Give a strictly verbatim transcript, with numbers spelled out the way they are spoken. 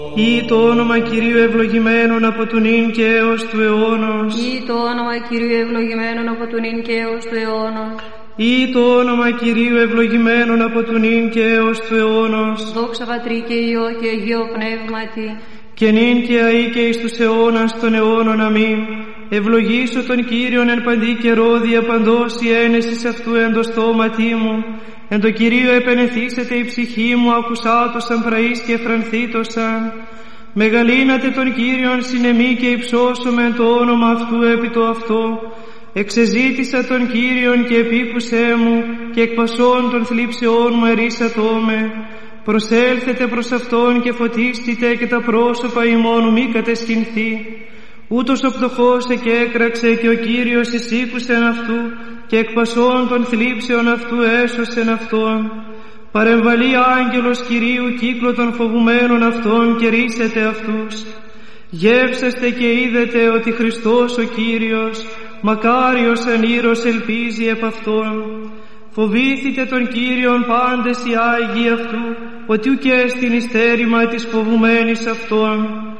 Ή το όνομα Κυρίου ευλογημένον από του νυν και έως του αιώνος. Ή το όνομα Κυρίου ευλογημένον από του νυν και έως του αιώνος. Ή το όνομα Κυρίου ευλογημένον από του νυν και έως του αιώνος. Δόξα Πατρί και Υιό και Αγίο Πνεύματι. Και νυν και αεί και εις τους αιώνας των αιώνων. Αμήν. Ευλογήσω τον Κύριον εν παντή καιρό, δια παντός η ένεσης αυτού εν το στόματί μου. Εν το Κυρίο επενεθήσετε η ψυχή μου, ακουσάτωσαν πραείς και φρανθήτωσαν. Μεγαλύνατε τον Κύριον συνεμή και υψώσομεν το όνομα αυτού επί το αυτό. Εξεζήτησα τον Κύριον και επίκουσέ μου, και εκ πασών των θλίψεών μου ερίσατό με. Προσέλθετε προς Αυτόν και φωτίστητε, και τα πρόσωπα ημών μη κατεστηνθεί. Ούτως ο πτωχός εκέκραξε, και ο Κύριος εισήκουσεν αυτού, και εκ πασών των θλίψεων αυτού έσωσεν αυτόν. Παρεμβαλεί άγγελος Κυρίου κύκλο των φοβουμένων αυτών, και ρίσετε αυτούς. Γεύσεστε και είδετε ότι Χριστός ο Κύριος, μακάριος εν ήρος ελπίζει επ' αυτόν. Φοβήθητε τον Κύριον πάντες οι Άγιοι αυτού, ότι ουκ έστιν εις στέρημα της φοβουμένης αυτών.